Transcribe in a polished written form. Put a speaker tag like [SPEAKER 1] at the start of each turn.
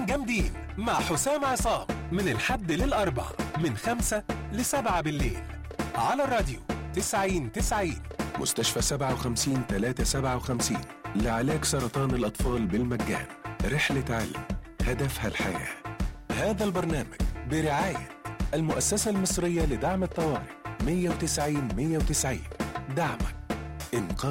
[SPEAKER 1] ساعتين جامدين مع حسام عصام من الحد للأربع من 5 ل7 بالليل على الراديو 90-90. مستشفى 57-357 لعلاج سرطان الأطفال بالمجان. رحلة علم هدفها الحياة. هذا البرنامج برعاية المؤسسة المصرية لدعم الطوارئ 190-190. دعمك إنقاذ